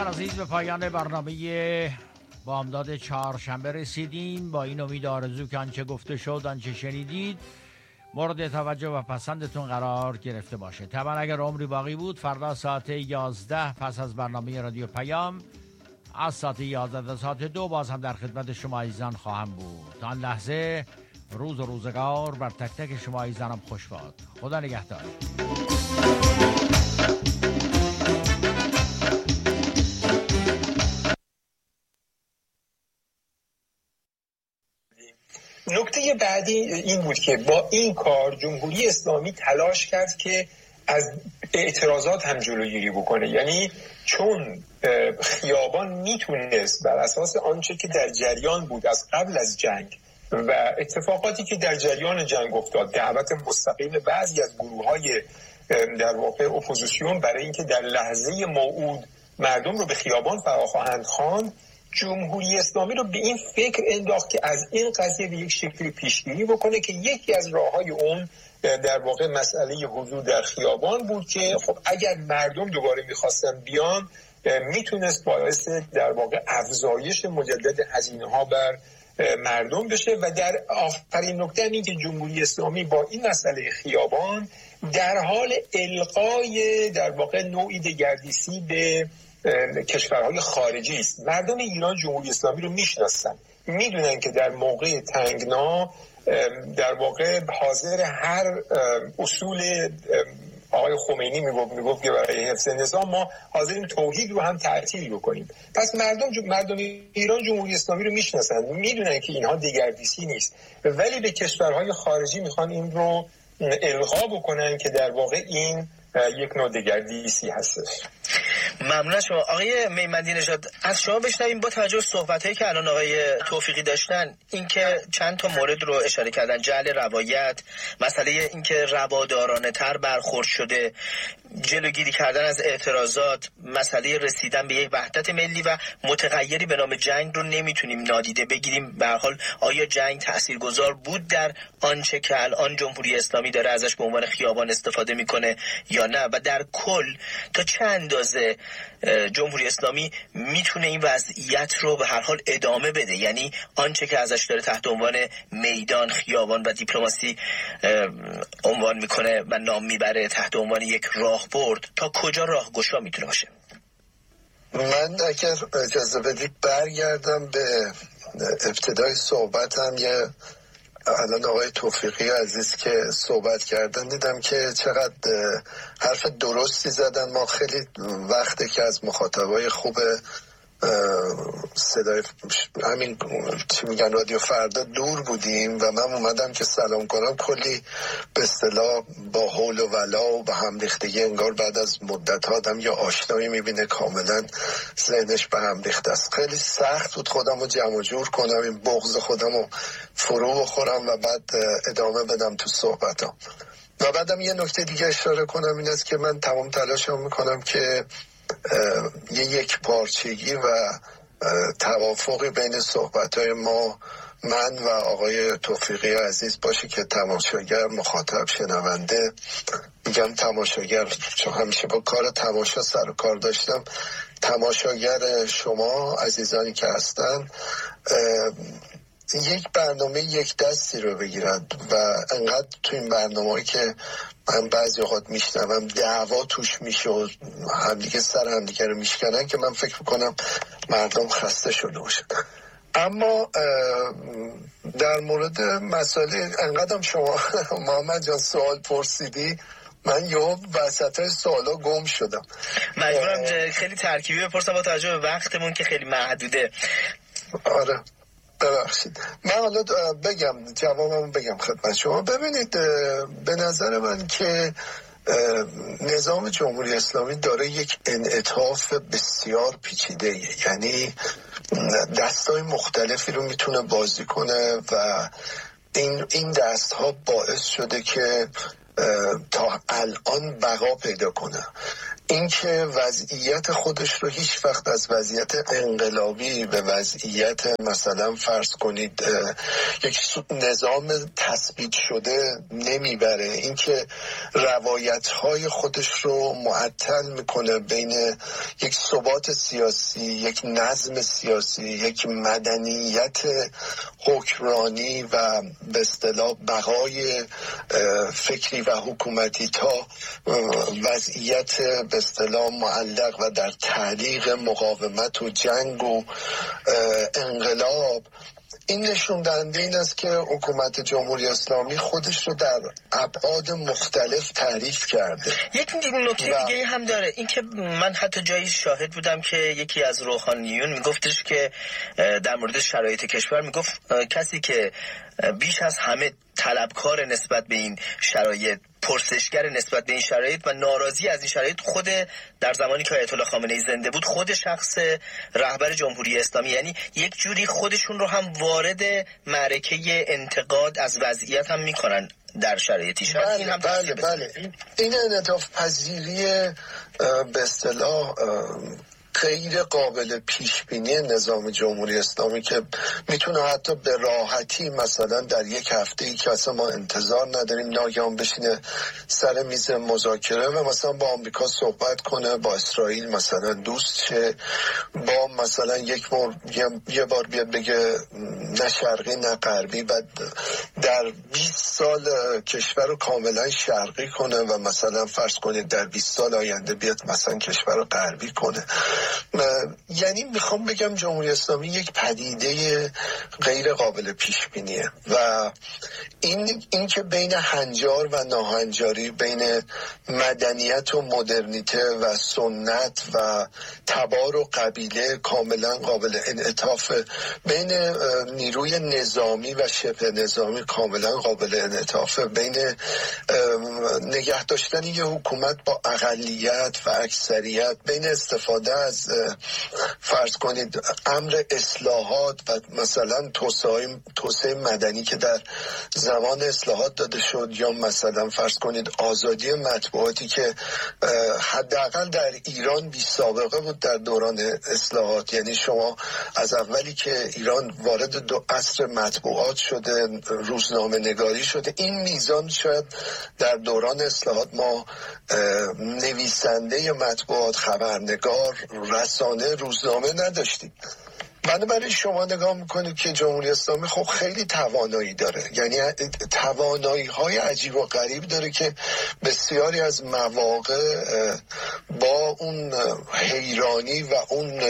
عزیز به پایان برنامه بامداد چهارشنبه رسیدیم. با این امید آرزو که آنچه گفته شد، آنچه شنیدید مورد توجه و پسندتون قرار گرفته باشه. طبعا اگر عمری باقی بود فردا ساعت 11 پس از برنامه رادیو پیام از ساعت 11 تا ساعت 2 باز هم در خدمت شما عزیزان خواهم بود. تا آن لحظه روز و روزگار بر تک تک شما عزیزانم خوش باد. خدا نگهدار. نکته بعدی این بود که با این کار جمهوری اسلامی تلاش کرد که از اعتراضات هم جلوگیری بکنه. یعنی چون خیابان میتونست بر اساس آنچه که در جریان بود از قبل از جنگ و اتفاقاتی که در جریان جنگ افتاد، دعوت مستقیم بعضی از گروه‌های در واقع اپوزیسیون برای اینکه در لحظه موعود مردم رو به خیابان فرا خواهند خواند، جمهوری اسلامی رو به این فکر انداخت که از این قضیه به یک شکلی پیشگیری بکنه که یکی از راه‌های اون در واقع مسئله حضور در خیابان بود که خب اگر مردم دوباره می‌خواستن بیان میتونست باعث در واقع افزایش مجدد هزینه‌ها بر مردم بشه. و در آخرین نکته این که جمهوری اسلامی با این مسئله خیابان در حال القای در واقع نوعی دگردیسی به کشورهای خارجی است. مردم ایران جمهوری اسلامی رو میشناسن، میدونن که در موقع تنگنا در واقع حاضر هر اصول آقای خمینی میگفت که برای حفظ نظام ما حاضریم توحید رو هم تعطیل بکنیم. پس مردم ایران جمهوری اسلامی رو میشناسن، میدونن که اینها دگردیسی نیست، ولی به کشورهای خارجی میخوان این رو القا بکنن که در واقع این یک نوع دگردیسی هستش. ممنون از شما آقای میمندی نژاد. از شما بشنویم با توجه به صحبتایی که الان آقای توفیقی داشتن، اینکه چند تا مورد رو اشاره کردن، جعل روایت، مسئله اینکه روادارانه تر برخورد شده، جلوگیری کردن از اعتراضات، مسئله رسیدن به یک وحدت ملی و متغیری به نام جنگ رو نمیتونیم نادیده بگیریم. به هر حال آیا جنگ تاثیرگذار بود در آنچه که الان جمهوری اسلامی داره ازش به عنوان خیابان استفاده میکنه یا نه؟ و در کل تا چه اندازه جمهوری اسلامی میتونه این وضعیت رو به هر حال ادامه بده؟ یعنی آنچه که ازش داره تحت عنوان میدان، خیابان و دیپلماسی عنوان میکنه و نام میبره تحت عنوان یک راهبرد، تا کجا راهگشا میتونه باشه؟ من اگر اجازه بدید برگردم به ابتدای صحبتم. الان آقای توفیقی عزیز که صحبت کردن دیدم که چقدر حرف درستی زدن. ما خیلی وقته که از مخاطبای خوب صدای همین چی میگن رادیو فردا دور بودیم و من اومدم که سلام کنم، کلی به اصطلاح با حول و ولا و به هم ریختگی، انگار بعد از مدت ها آدم یا آشنایی میبینه کاملا ذهنش به هم ریخته است. خیلی سخت بود خودم رو جمع جور کنم، این بغض خودم رو فرو بخورم و بعد ادامه بدم تو صحبتم. و بعدم یه نکته دیگه اشاره کنم، این است که من تمام تلاشم میکنم که یک پارچگی و توافقی بین صحبت‌های من و آقای توفیقی عزیز باشه که تماشاگر، مخاطب، شنونده، میگم تماشاگر چون همیشه با کار تماشا سر و کار داشتم، تماشاگر شما عزیزانی که هستن یک برنامه یک دستی رو بگیرن و انقدر تو این برنامه‌ای که من بعضی اوقات میشنوم دعوا توش میشه و همدیگه سر همدیگه رو میشکنن که من فکر میکنم مردم خسته شده باشن. اما در مورد مسئله انقدرم شما محمد جان سوال پرسیدی، من یه وسط سوالا گم شدم. مجبورم خیلی ترکیبی بپرسم با توجه به وقتمون که خیلی محدوده. آره ببخشید. من حالا جوابمو بگم خدمت شما. ببینید، به نظر من که نظام جمهوری اسلامی داره یک انعطاف بسیار پیچیده، یعنی دستای مختلفی رو میتونه بازی کنه و این دستها باعث شده که تا الان بقا پیدا کنه. اینکه وضعیت خودش رو هیچ وقت از وضعیت انقلابی به وضعیت مثلا فرض کنید یک نظام تثبیت شده نمیبره، اینکه روایت‌های خودش رو معطل میکنه بین یک ثبات سیاسی، یک نظم سیاسی، یک مدنیت حکمرانی و به اصطلاح بقای فکری و حکومتی تا وضعیت به اصطلاح معلق و در تعلیق مقاومت و جنگ و انقلاب. این نشون دهنده این است که حکومت جمهوری اسلامی خودش رو در ابعاد مختلف تعریف کرده. یک نکته دیگه هم داره، این که من حتی جایی شاهد بودم که یکی از روحانیون میگفتش که در مورد شرایط کشور میگفت کسی که بیش از همه طلبکار نسبت به این شرایط، پرسشگر نسبت به این شرایط و ناراضی از این شرایط، خود در زمانی که آیت الله خامنه‌ای زنده بود خود شخص رهبر جمهوری اسلامی، یعنی یک جوری خودشون رو هم وارد معرکه انتقاد از وضعیت هم میکنن در شرایطی شاید. بله، این هم بله. این انعطاف پذیری به اصطلاح غیر قابل پیش بینی نظام جمهوری اسلامی که میتونه حتی به راحتی مثلا در یک هفته‌ای که اصلا ما انتظار نداریم ناگهان بشینه سر میز مذاکره و مثلا با آمریکا صحبت کنه، با اسرائیل مثلا دوست شه، با مثلا یه بار بیاد بگه نه شرقی نه غربی، بعد در 20 سال کشور رو کاملا شرقی کنه و مثلا فرض کنید در 20 سال آینده بیاد مثلا کشور رو غربی کنه. یعنی میخوام بگم جمهوری اسلامی یک پدیده غیر قابل پیش بینیه و این که بین هنجار و ناهنجاری، بین مدنیت و مدرنیته و سنت و تبار و قبیله کاملا قابل انعطاف، بین نیروی نظامی و شبه نظامی کاملا قابل انعطاف، بین نگه داشتن یه حکومت با اقلیت و اکثریت، بین استفاده از فرض کنید امر اصلاحات و مثلا توسعه مدنی که در زمان اصلاحات داده شد، یا مثلا فرض کنید آزادی مطبوعاتی که حداقل در ایران بی سابقه بود در دوران اصلاحات. یعنی شما از اولی که ایران وارد دو عصر مطبوعات شده، روزنامه نگاری شده، این میزان شاید در دوران اصلاحات ما نویسنده مطبوعات، خبرنگار، رسانه، روزنامه نداشتیم. بنابراین شما نگاه میکنید که جمهوری اسلامی خب خیلی توانایی داره، یعنی توانایی های عجیب و غریب داره که بسیاری از مواقع با اون حیرانی و اون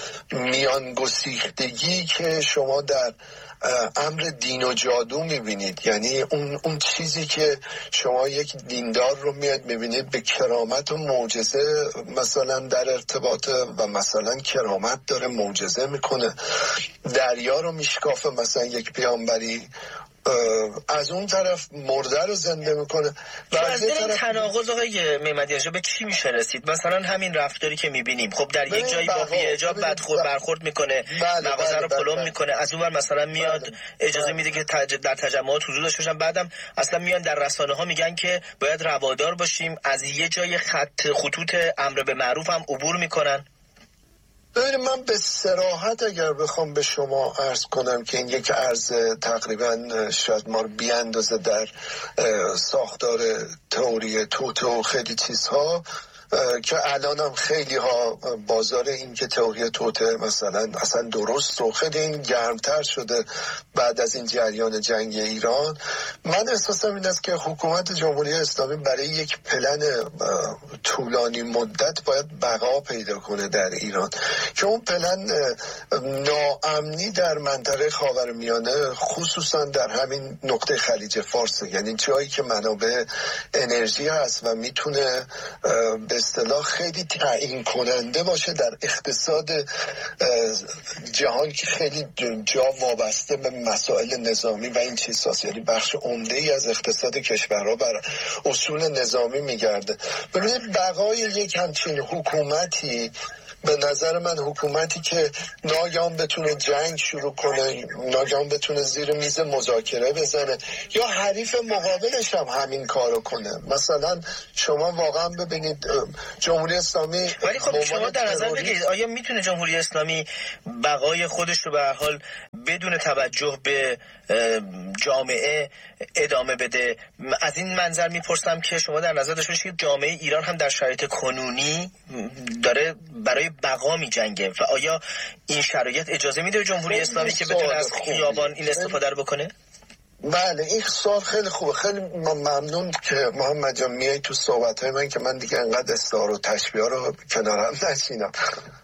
میانگسیختگی که شما در امر دین و جادو میبینید، یعنی اون چیزی که شما یک دیندار رو میاد میبینید به کرامت و معجزه مثلا در ارتباط و مثلا کرامت داره، معجزه میکنه، دریا رو میشکافه مثلا یک پیامبری، از اون طرف مرده رو زنده میکنه. و از این تناقض آقای میمدی به چی میشه رسید؟ مثلا همین رفتاری که میبینیم، خب در یک جایی با بی‌حجاب برخورد میکنه، مغازه رو پلم میکنه، از اون ور مثلا میاد اجازه میده که در تجمعات حضور داشته باشن، بعدم اصلا میان در رسانه ها میگن که باید روادار باشیم، از یه جای خطوط امر به معروف هم عبور میکنن. ببینید من به صراحت اگر بخوام به شما عرض کنم که این یک عرض تقریبا شاید ما رو بیاندازه در ساختار تئوری توته و خیلی چیزها که الان هم خیلی ها بازار این که تئوری توته مثلا اصلا درست و خیلی این گرمتر شده بعد از این جریان جنگ ایران. من احساسم این است که حکومت جمهوری اسلامی برای یک پلن طولانی مدت باید بقا پیدا کنه در ایران که اون پلن ناامنی در منطقه خاورمیانه خصوصا در همین نقطه خلیج فارس، یعنی جایی که منابع انرژی هست و میتونه به اصطلاح خیلی تعیین کننده باشه در اقتصاد جهان که خیلی جا وابسته به مسائل نظامی و این چیز هست، یعنی بخش عمده ای از اقتصاد کشورها بر اصول نظامی میگرده. ببینید بقای یک همچین حکومتی به نظر من حکومتی که ناگهان بتونه جنگ شروع کنه، ناگهان بتونه زیر میز مذاکره بزنه یا حریف مقابلش هم همین کارو کنه. مثلا شما واقعا ببینید جمهوری اسلامی، ولی خب شما در نظر بگیرید آیا میتونه جمهوری اسلامی بقای خودش رو به هر حال بدون توجه به جامعه ادامه بده؟ از این منظر میپرسم که شما در نظر داشته باشید که جامعه ایران هم در شرایط کنونی داره برای بقا میجنگه و آیا این شرایط اجازه میده جمهوری اسلامی که بتونه از خیابان این استفاده رو بکنه؟ بله این سوال خیلی خوبه. خیلی ممنون که محمد جان میای تو صحبت‌های من که من دیگه انقدر استعاره و تشبیه رو کنارم نشینم.